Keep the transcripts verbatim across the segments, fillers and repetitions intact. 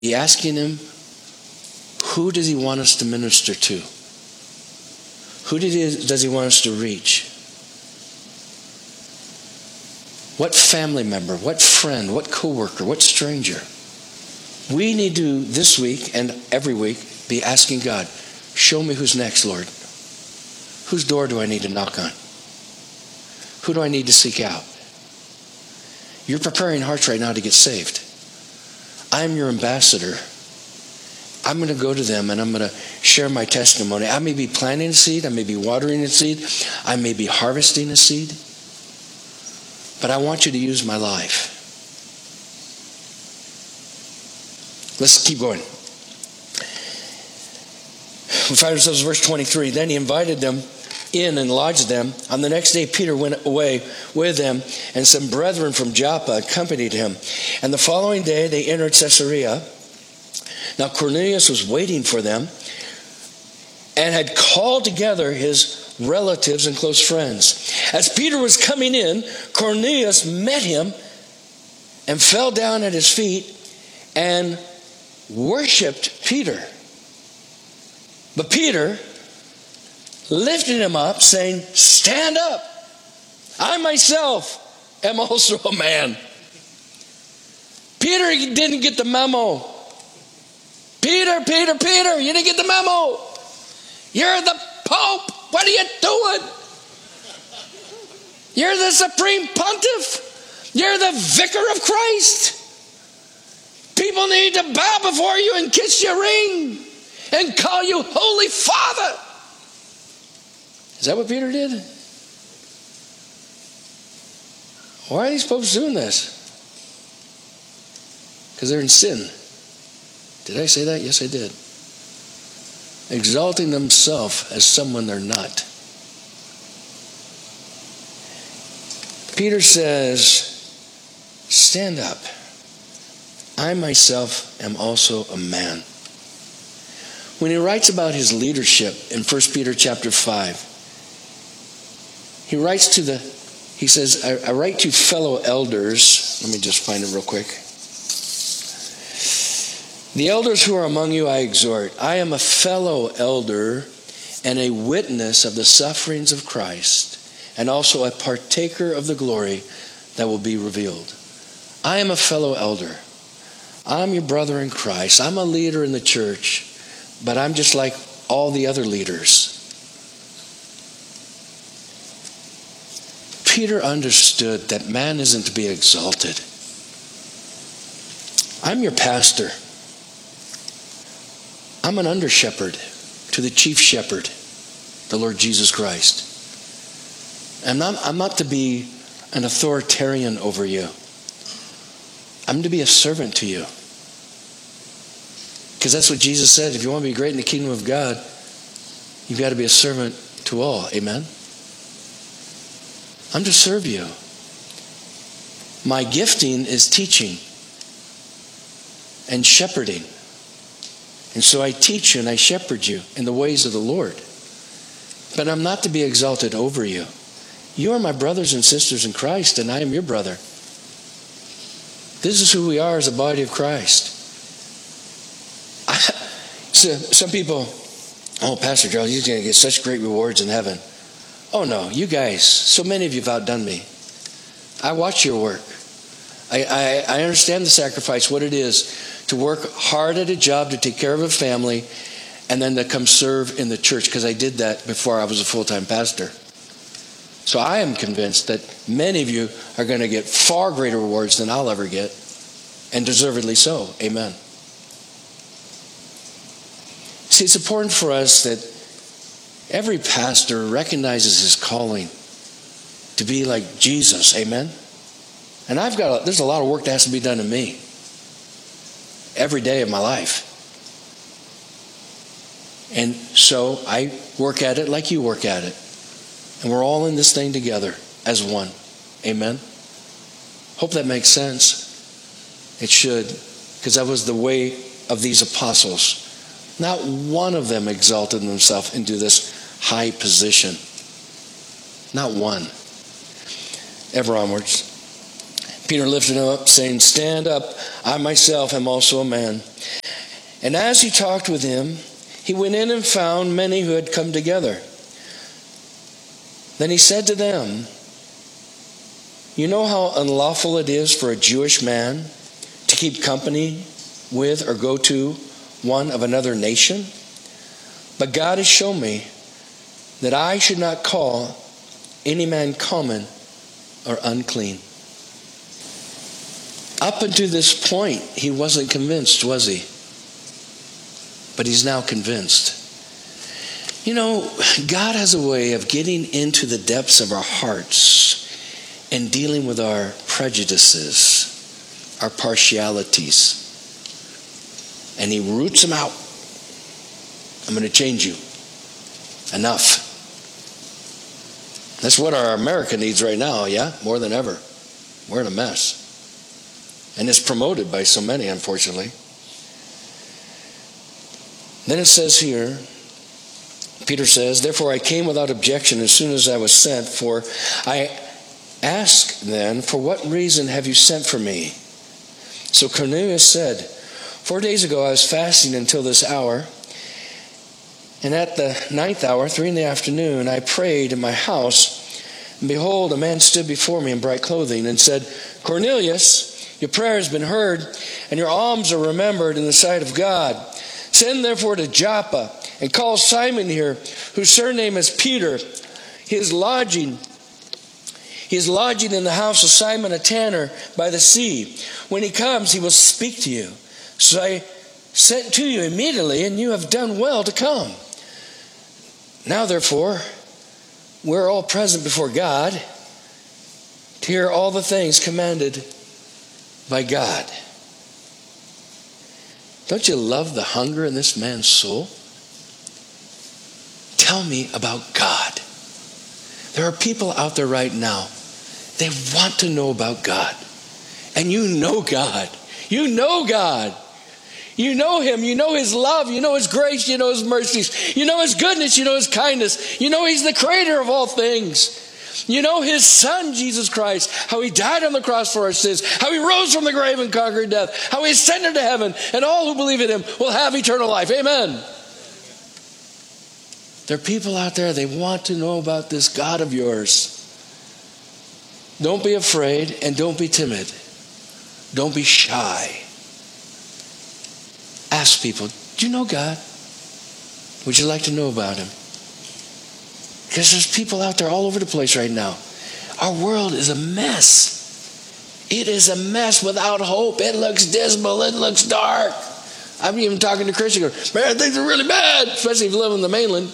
Be asking him, who does he want us to minister to? Who did he, does he want us to reach? What family member, what friend, what coworker, what stranger? We need to, this week and every week, be asking God, show me who's next, Lord. Whose door do I need to knock on? Who do I need to seek out? You're preparing hearts right now to get saved. I'm your ambassador. I'm going to go to them and I'm going to share my testimony. I may be planting a seed. I may be watering a seed. I may be harvesting a seed. But I want you to use my life. Let's keep going. We find ourselves in verse twenty-three. Then he invited them in and lodged them. On the next day, Peter went away with them, and some brethren from Joppa accompanied him. And the following day, they entered Caesarea. Now Cornelius was waiting for them and had called together his relatives and close friends. As Peter was coming in, Cornelius met him and fell down at his feet and worshipped Peter. But Peter lifted him up, saying, stand up. I myself am also a man. Peter didn't get the memo. Peter, Peter, Peter, you didn't get the memo. You're the Pope. What are you doing? You're the Supreme Pontiff. You're the Vicar of Christ. People need to bow before you and kiss your ring and call you Holy Father. Is that what Peter did? Why are these popes doing this? Because they're in sin. Did I say that? Yes, I did. Exalting themselves as someone they're not. Peter says, stand up. I myself am also a man. When he writes about his leadership in First Peter chapter five, he writes to the, he says, I, I write to fellow elders. Let me just find it real quick. The elders who are among you I exhort. I am a fellow elder and a witness of the sufferings of Christ, and also a partaker of the glory that will be revealed. I am a fellow elder. I'm your brother in Christ. I'm a leader in the church, but I'm just like all the other leaders. Peter understood that man isn't to be exalted. I'm your pastor. I'm an under shepherd to the chief shepherd, the Lord Jesus Christ. I'm not, I'm not to be an authoritarian over you. I'm to be a servant to you. Because that's what Jesus said. If you want to be great in the kingdom of God, you've got to be a servant to all. Amen? I'm to serve you. My gifting is teaching and shepherding. And so I teach you and I shepherd you in the ways of the Lord. But I'm not to be exalted over you. You are my brothers and sisters in Christ, and I am your brother. This is who we are as a body of Christ. I, so, some people, oh, Pastor Charles, you're going to get such great rewards in heaven. Oh, no, you guys, so many of you have outdone me. I watch your work. I, I, I understand the sacrifice, what it is to work hard at a job, to take care of a family, and then to come serve in the church, because I did that before I was a full-time pastor. So I am convinced that many of you are going to get far greater rewards than I'll ever get, and deservedly so. Amen. See, it's important for us that every pastor recognizes his calling to be like Jesus. Amen. And I've got, a, there's a lot of work that has to be done in me every day of my life. And so I work at it like you work at it. And we're all in this thing together as one. Amen. Hope that makes sense. It should, because that was the way of these apostles. Not one of them exalted themselves into this high position. Not one. Ever onwards. Peter lifted him up, saying, "Stand up, I myself am also a man." And as he talked with him, he went in and found many who had come together. Then he said to them, "You know how unlawful it is for a Jewish man to keep company with or go to one of another nation? But God has shown me that I should not call any man common or unclean." Up until this point, he wasn't convinced, was he? But he's now convinced. You know, God has a way of getting into the depths of our hearts and dealing with our prejudices, our partialities. And he roots them out. I'm going to change you. Enough. That's what our America needs right now, yeah? More than ever. We're in a mess. And it's promoted by so many, unfortunately. Then it says here, Peter says, "Therefore I came without objection as soon as I was sent, for I ask then, for what reason have you sent for me?" So Cornelius said, "Four days ago I was fasting until this hour, and at the ninth hour, three in the afternoon, I prayed in my house, and behold, a man stood before me in bright clothing and said, 'Cornelius, your prayer has been heard, and your alms are remembered in the sight of God. Send therefore to Joppa, and call Simon here, whose surname is Peter. He is lodging, he is lodging in the house of Simon a tanner by the sea. When he comes, he will speak to you.' So I sent to you immediately, and you have done well to come. Now therefore, we're all present before God to hear all the things commanded by God." Don't you love the hunger in this man's soul? Tell me about God. There are people out there right now, they want to know about God. And you know God. You know God. You know Him. You know His love. You know His grace. You know His mercies. You know His goodness. You know His kindness. You know He's the creator of all things. You know His Son, Jesus Christ, how He died on the cross for our sins, how He rose from the grave and conquered death, how He ascended to heaven, and all who believe in Him will have eternal life. Amen. There are people out there, they want to know about this God of yours. Don't be afraid and don't be timid. Don't be shy. Ask people, "Do you know God? Would you like to know about Him?" Because there's people out there all over the place right now. Our world is a mess. It is a mess without hope. It looks dismal. It looks dark. I'm even talking to Christians, going, "Man, things are really bad," especially if you live in the mainland.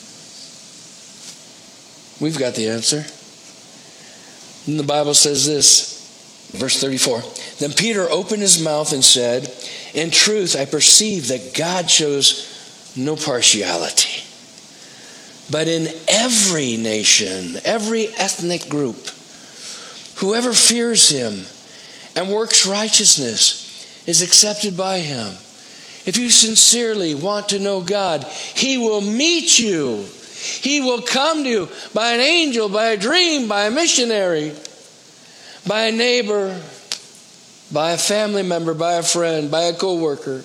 We've got the answer. And the Bible says this, verse thirty-four. "Then Peter opened his mouth and said, 'In truth, I perceive that God shows no partiality, but in every nation, every ethnic group, whoever fears Him and works righteousness is accepted by Him. If you sincerely want to know God, He will meet you. He will come to you by an angel, by a dream, by a missionary, by a neighbor, by a family member, by a friend, by a co-worker.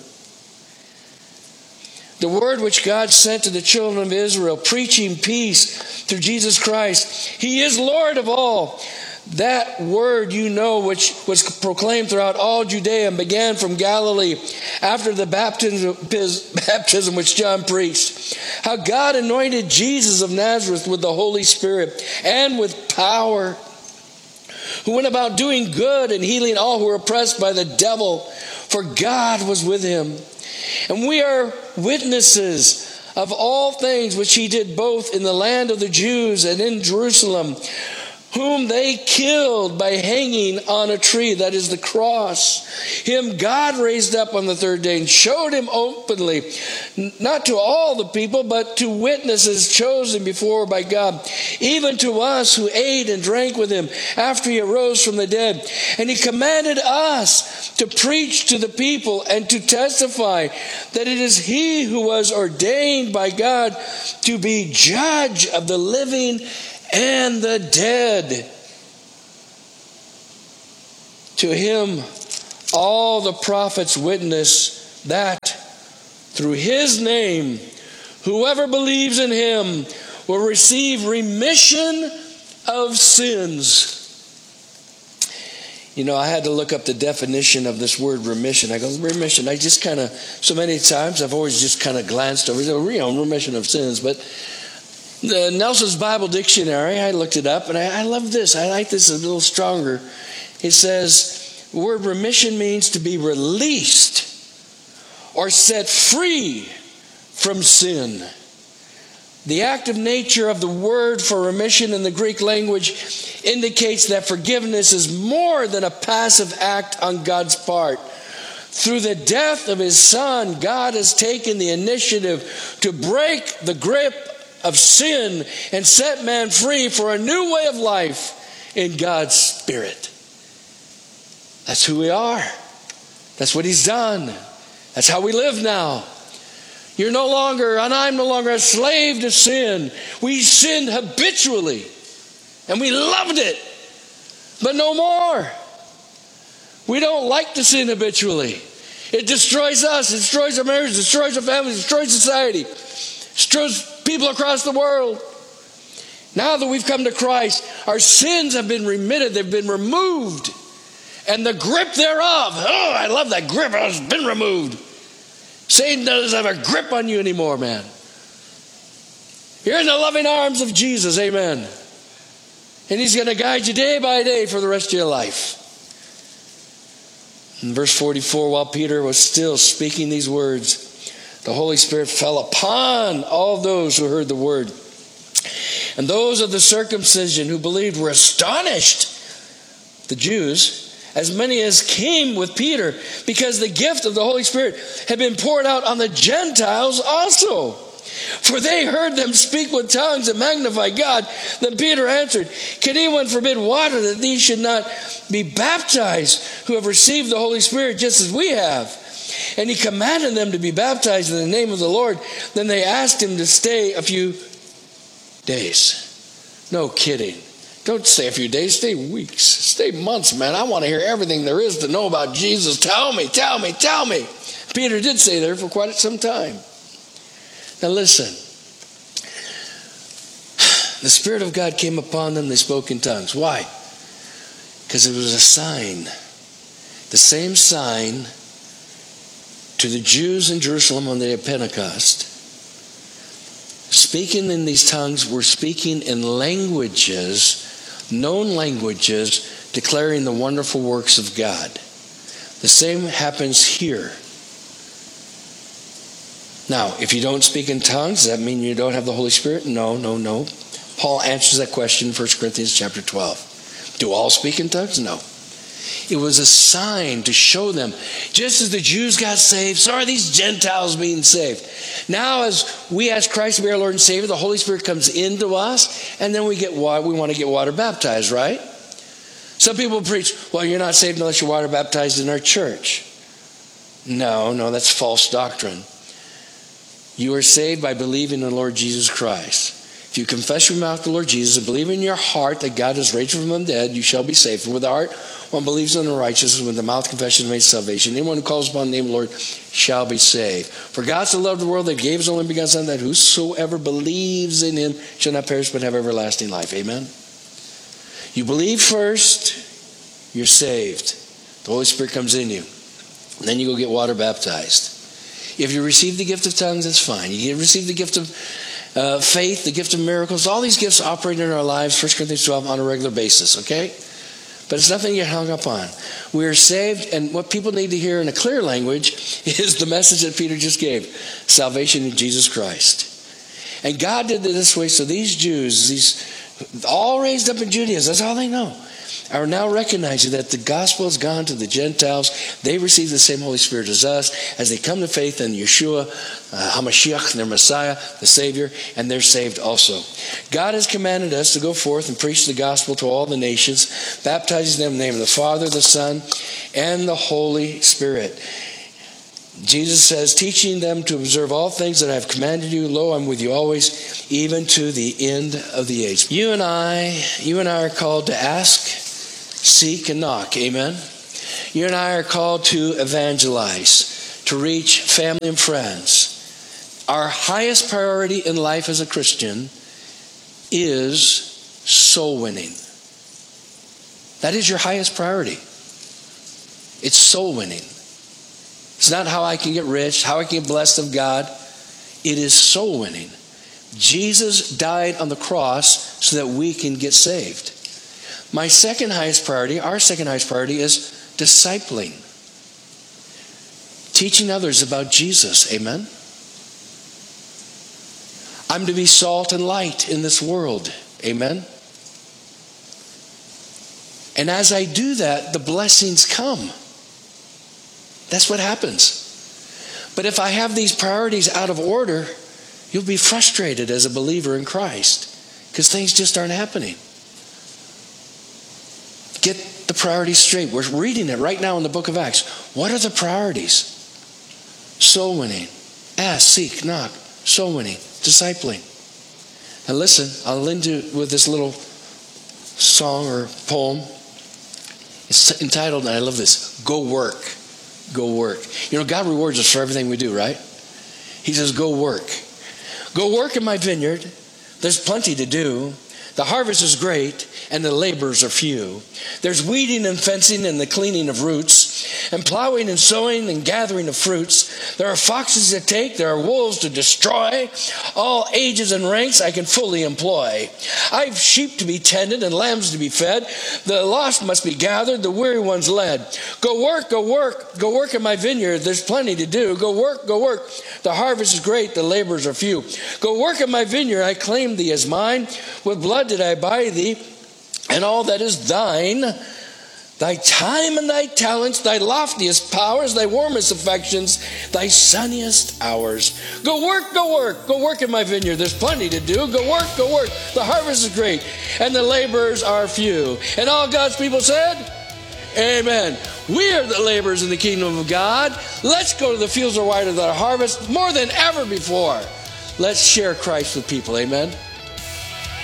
The word which God sent to the children of Israel, preaching peace through Jesus Christ. He is Lord of all. That word, you know, which was proclaimed throughout all Judea and began from Galilee after the baptism, baptism which John preached. How God anointed Jesus of Nazareth with the Holy Spirit and with power, who went about doing good and healing all who were oppressed by the devil, for God was with him. And we are witnesses of all things which He did both in the land of the Jews and in Jerusalem, whom they killed by hanging on a tree, that is the cross. Him God raised up on the third day and showed Him openly, not to all the people, but to witnesses chosen before by God, even to us who ate and drank with Him after He arose from the dead. And He commanded us to preach to the people and to testify that it is He who was ordained by God to be judge of the living and the dead. To him all the prophets witness that through his name whoever believes in him will receive remission of sins. You know, I had to look up the definition of this word remission. I go, remission. I just kind of, so many times I've always just kind of glanced over, you know, remission of sins. But the Nelson's Bible Dictionary, I looked it up, and I, I love this. I like this a little stronger. It says, the word remission means to be released or set free from sin. The active nature of the word for remission in the Greek language indicates that forgiveness is more than a passive act on God's part. Through the death of his Son, God has taken the initiative to break the grip of sin and set man free for a new way of life in God's Spirit. That's who we are. That's what he's done. That's how we live now. You're no longer, and I'm no longer a slave to sin. We sinned habitually, and we loved it, but no more. We don't like to sin habitually. It destroys us. It destroys our marriage. It destroys our families. It destroys society. It destroys people across the world. Now that we've come to Christ, our sins have been remitted. They've been removed. And the grip thereof, oh, I love that grip, has been removed. Satan doesn't have a grip on you anymore, man. You're in the loving arms of Jesus, amen. And he's going to guide you day by day for the rest of your life. In verse forty-four, while Peter was still speaking these words, the Holy Spirit fell upon all those who heard the word. And those of the circumcision who believed were astonished, the Jews, as many as came with Peter, because the gift of the Holy Spirit had been poured out on the Gentiles also. For they heard them speak with tongues and magnify God. Then Peter answered, can anyone forbid water that these should not be baptized who have received the Holy Spirit just as we have? And he commanded them to be baptized in the name of the Lord. Then they asked him to stay a few days. No kidding. Don't stay a few days, stay weeks, stay months, man. I want to hear everything there is to know about Jesus. Tell me, tell me, tell me. Peter did stay there for quite some time. Now listen. The Spirit of God came upon them. They spoke in tongues. Why? Because it was a sign. The same sign to the Jews in Jerusalem on the day of Pentecost. Speaking in these tongues, we're speaking in languages, known languages, declaring the wonderful works of God. The same happens here. Now, if you don't speak in tongues, does that mean you don't have the Holy Spirit? No, no, no. Paul answers that question in First Corinthians chapter twelve. Do all speak in tongues? No. It was a sign to show them, just as the Jews got saved, so are these Gentiles being saved. Now as we ask Christ to be our Lord and Savior, the Holy Spirit comes into us, and then we get water, we want to get water baptized, right? Some people preach, well, you're not saved unless you're water baptized in our church. No, no, that's false doctrine. You are saved by believing in the Lord Jesus Christ. If you confess with your mouth the Lord Jesus and believe in your heart that God has raised him from the dead, you shall be saved. For with the heart one believes in the righteousness, and with the mouth confession is made salvation. Anyone who calls upon the name of the Lord shall be saved. For God so loved the world that he gave his only begotten Son, that whosoever believes in him shall not perish but have everlasting life. Amen? You believe first, you're saved. The Holy Spirit comes in you. And then you go get water baptized. If you receive the gift of tongues, that's fine. You receive the gift of uh, faith, the gift of miracles. All these gifts operate in our lives, First Corinthians twelve, on a regular basis, okay? But it's nothing to get hung up on. We are saved, and what people need to hear in a clear language is the message that Peter just gave. Salvation in Jesus Christ. And God did it this way, so these Jews, these all raised up in Judaism, that's all they know, are now recognizing that the gospel has gone to the Gentiles. They receive the same Holy Spirit as us as they come to faith in Yeshua, uh, HaMashiach, their Messiah, the Savior, and they're saved also. God has commanded us to go forth and preach the gospel to all the nations, baptizing them in the name of the Father, the Son, and the Holy Spirit. Jesus says, teaching them to observe all things that I have commanded you. Lo, I'm with you always, even to the end of the age. You and I, you and I are called to ask, seek, and knock. Amen. You and I are called to evangelize, to reach family and friends. Our highest priority in life as a Christian is soul winning. That is your highest priority. It's soul winning. It's not how I can get rich, how I can get blessed of God. It is soul winning. Jesus died on the cross so that we can get saved. My second highest priority, our second highest priority is discipling. Teaching others about Jesus. Amen. I'm to be salt and light in this world. Amen. And as I do that, the blessings come. That's what happens. But if I have these priorities out of order, you'll be frustrated as a believer in Christ because things just aren't happening. Get the priorities straight. We're reading it right now in the book of Acts. What are the priorities? Soul winning. Ask, seek, knock. Soul winning. Discipling. And listen, I'll end you with this little song or poem. It's entitled, and I love this, Go Work. Go work. You know, God rewards us for everything we do, right? He says, go work. Go work in my vineyard. There's plenty to do. The harvest is great, and the laborers are few. There's weeding and fencing and the cleaning of roots, and plowing and sowing and gathering of fruits. There are foxes to take, there are wolves to destroy. All ages and ranks I can fully employ. I've sheep to be tended and lambs to be fed. The lost must be gathered, the weary ones led. Go work, go work, go work in my vineyard. There's plenty to do. Go work, go work. The harvest is great, the laborers are few. Go work in my vineyard, I claim thee as mine. With blood did I buy thee, and all that is thine. Thy time and thy talents, thy loftiest powers, thy warmest affections, thy sunniest hours. Go work, go work, go work in my vineyard. There's plenty to do. Go work, go work. The harvest is great, and the laborers are few. And all God's people said, amen. We are the laborers in the kingdom of God. Let's go to the fields are whiter than our harvest more than ever before. Let's share Christ with people. Amen.